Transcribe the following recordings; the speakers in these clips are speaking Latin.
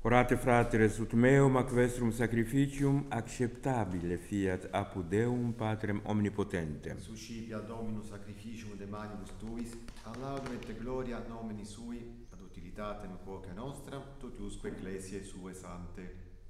Orate fratres, ut meum ac vestrum sacrificium acceptabile fiat apud Deum Patrem omnipotentem. Suscipia Dominus sacrificium de manibus tuis, ad laudem et gloria nomini sui, ad utilitatem quoque nostra, totiusque ecclesiae sue sante.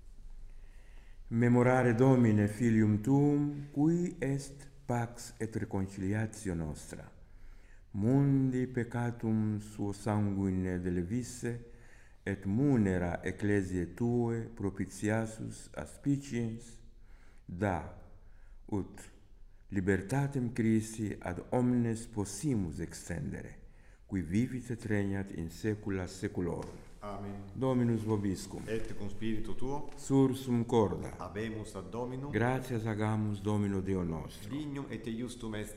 Memorare Domine Filium Tuum, cui est pax et reconciliatio nostra. Mundi peccatum suo sanguine delevisse, et munera ecclesiae Tue propitiasus aspiciens, da, ut libertatem Christi ad omnes possimus extendere, qui vivit et regnat in saecula saeculorum. Amen. Dominus vobiscum. Et cum spiritu tuo, Sursum corda. habemus ad Dominum, Gratias agamus Domino Deo nostro. dignum et iustum est.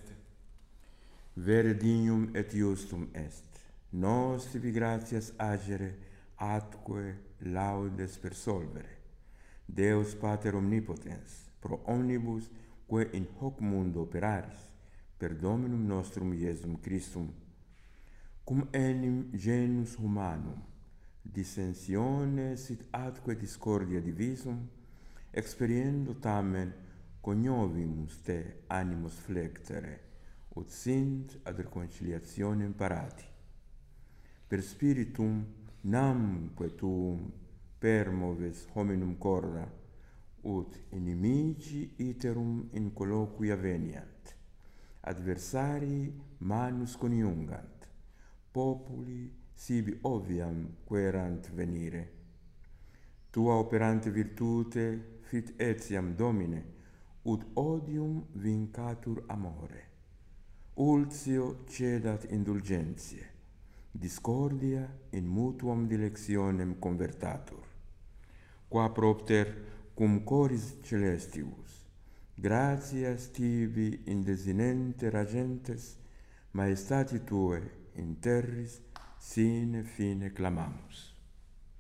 Vere dignum et iustum est. Nos tibi gratias agere, atque laudes persolvere. Deus Pater omnipotens, pro omnibus quae in hoc mundo operaris, per Dominum nostrum Iesum Christum, cum enim genus humanum, dissensiones sit atque discordia divisum, experiendo tamen coniovimus te animos flectere, ut sint ad reconciliationem parati. Per spiritum namque tuum permoves hominum corda, ut inimici iterum in colloquia veniant, adversarii manus coniungant, populi sibi oviam querant venire. Tua operante virtute fit etiam Domine, ut odium vincatur amore. Ultio cedat indulgentiae, discordia in mutuam dilectionem convertatur. Qua propter cum coris celestibus, gratias tibi in desinente ragentes, maestati Tue in terris sine fine clamamus.